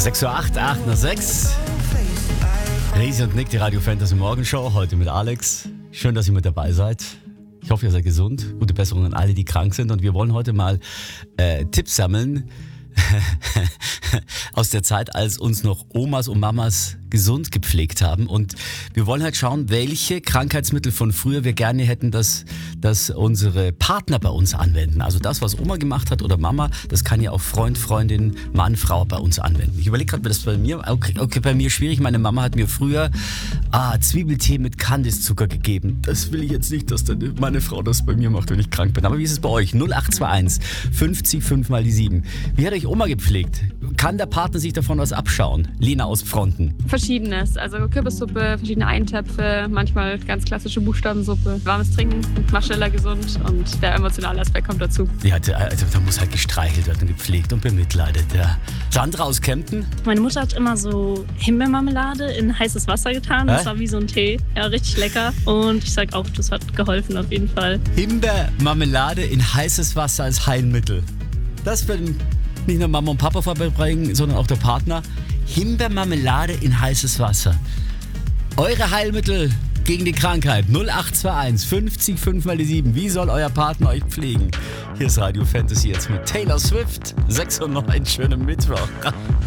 6.08 Uhr, 8 nach 6. Resi und Nick, die Radio Fantasy Morgenshow, heute mit Alex. Schön, dass ihr mit dabei seid. Ich hoffe, ihr seid gesund. Gute Besserung an alle, die krank sind. Und wir wollen heute mal Tipps sammeln aus der Zeit, als uns noch Omas und Mamas gesund gepflegt haben. Und wir wollen halt schauen, welche Krankheitsmittel von früher wir gerne hätten, dass unsere Partner bei uns anwenden. Also das, was Oma gemacht hat oder Mama, das kann ja auch Freund, Freundin, Mann, Frau bei uns anwenden. Ich überlege gerade, das bei mir, okay, bei mir schwierig. Meine Mama hat mir früher Zwiebeltee mit Kandiszucker gegeben. Das will ich jetzt nicht, dass dann meine Frau das bei mir macht, wenn ich krank bin. Aber wie ist es bei euch? 0821 50 5 mal die 7. Wie hat euch Oma gepflegt? Kann der Partner sich davon was abschauen? Lena aus Fronten. Verschiedenes, also Kürbissuppe, verschiedene Eintöpfe, manchmal ganz klassische Buchstabensuppe, warmes Trinken, macht schneller gesund und der emotionale Aspekt kommt dazu. Ja, also da muss halt gestreichelt werden, gepflegt und bemitleidet. Ja. Sandra aus Kempten? Meine Mutter hat immer so Himbeermarmelade in heißes Wasser getan. Das war wie so ein Tee. Ja, richtig lecker. Und ich sag auch, das hat geholfen auf jeden Fall. Himbeermarmelade in heißes Wasser als Heilmittel. Das würden nicht nur Mama und Papa vorbeibringen, sondern auch der Partner. Himbeermarmelade in heißes Wasser. Eure Heilmittel gegen die Krankheit. 0821 50 5 mal die 7. Wie soll euer Partner euch pflegen? Hier ist Radio Fantasy jetzt mit Taylor Swift. 6 und 9. Schönen Mittwoch.